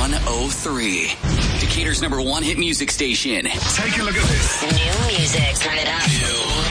103. Decatur's #1 hit music station. Take a look at this. New music. Turn it up.